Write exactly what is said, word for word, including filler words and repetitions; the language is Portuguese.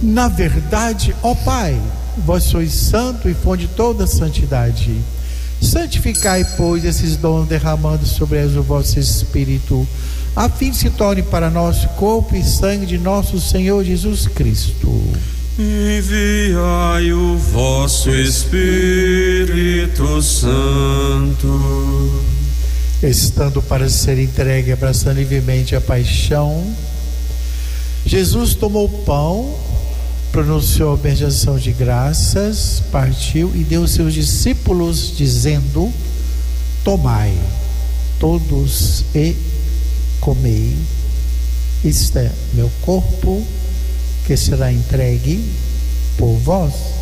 Na verdade, ó Pai, vós sois santo e fonte de toda santidade. Santificai, pois, esses dons, derramando sobre eles o vosso Espírito, a fim de se torne para nós corpo e sangue de nosso Senhor Jesus Cristo. Enviai o vosso Espírito Santo. Estando para ser entregue, abraçando livremente a paixão, Jesus tomou o pão, pronunciou a benção de graças, partiu e deu aos seus discípulos, dizendo: tomai todos e comei, isto é meu corpo, que será entregue por vós.